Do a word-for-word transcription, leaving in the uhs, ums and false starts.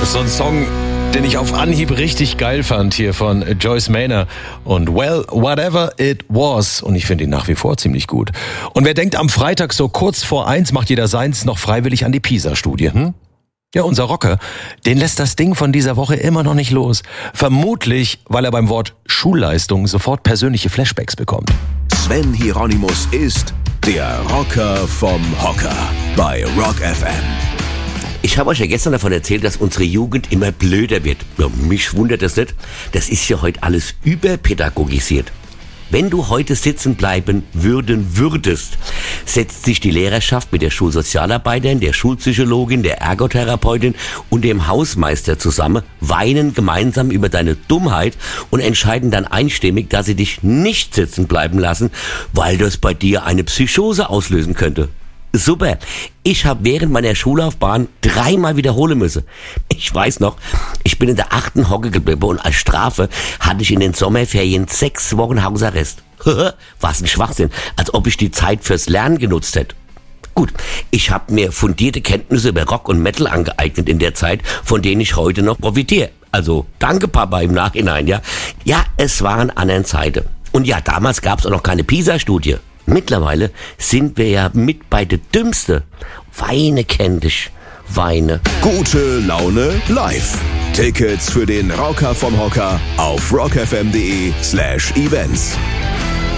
So ein Song, den ich auf Anhieb richtig geil fand hier von Joyce Manor und Well, Whatever It Was. Und ich finde ihn nach wie vor ziemlich gut. Und wer denkt am Freitag so kurz vor eins, macht jeder seins noch freiwillig an die PISA-Studie, hm? Ja, unser Rocker, den lässt das Ding von dieser Woche immer noch nicht los. Vermutlich, weil er beim Wort Schulleistung sofort persönliche Flashbacks bekommt. Sven Hieronymus ist der Rocker vom Hocker bei Rock F M. Ich habe euch ja gestern davon erzählt, dass unsere Jugend immer blöder wird. Ja, mich wundert das nicht. Das ist ja heute alles überpädagogisiert. Wenn du heute sitzen bleiben würden würdest, setzt sich die Lehrerschaft mit der Schulsozialarbeiterin, der Schulpsychologin, der Ergotherapeutin und dem Hausmeister zusammen, weinen gemeinsam über deine Dummheit und entscheiden dann einstimmig, dass sie dich nicht sitzen bleiben lassen, weil das bei dir eine Psychose auslösen könnte. Super. Ich habe während meiner Schullaufbahn dreimal wiederholen müssen. Ich weiß noch, ich bin in der achten Hocke geblieben und als Strafe hatte ich in den Sommerferien sechs Wochen Hausarrest. Was ein Schwachsinn, als ob ich die Zeit fürs Lernen genutzt hätte. Gut, ich habe mir fundierte Kenntnisse über Rock und Metal angeeignet in der Zeit, von denen ich heute noch profitiere. Also danke Papa im Nachhinein, ja. Ja, es waren anderen Zeiten. Und ja, damals gab es auch noch keine PISA-Studie. Mittlerweile sind wir ja mit bei der Dümmste. Weine kenn dich, weine. Gute Laune live. Tickets für den Rocker vom Hocker auf rockfm.de slash events.